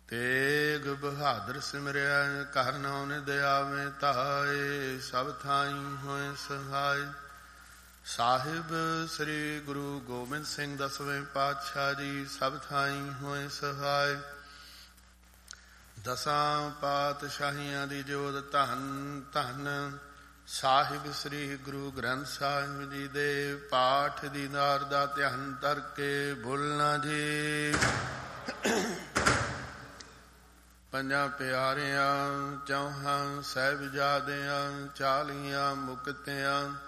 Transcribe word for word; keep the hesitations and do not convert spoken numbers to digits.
ਤੇਗ ਬਹਾਦਰ ਸਿਮਰਿਆ ਘਰ ਨਉ ਨਿਦ ਆਵੇ ਧਾਏ। ਸਭ ਥਾਈ ਹੋਏ ਸਹਾਇ। ਸਾਹਿਬ ਸ੍ਰੀ ਗੁਰੂ ਗੋਬਿੰਦ ਸਿੰਘ ਦਸਵੇਂ ਪਾਤਸ਼ਾਹ ਜੀ ਸਭ ਥਾਈ ਹੋਏ ਸਹਾਇ। ਦਸਾਂ ਪਾਤਸ਼ਾਹੀਆਂ ਦੀ ਜੋਤ ਧੰਨ ਧੰਨ ਸਾਹਿਬ ਸ੍ਰੀ ਗੁਰੂ ਗ੍ਰੰਥ ਸਾਹਿਬ ਜੀ ਦੇ ਪਾਠ ਦੀਦਾਰ ਦਾ ਧਿਆਨ ਧਰ ਕੇ ਬੋਲਣਾ ਜੀ। ਪੰਜਾਂ ਪਿਆਰਿਆਂ ਚੌਹਾਂ ਸਾਹਿਬਜ਼ਾਦਿਆਂ ਚਾਲੀਆਂ ਮੁਕਤਿਆਂ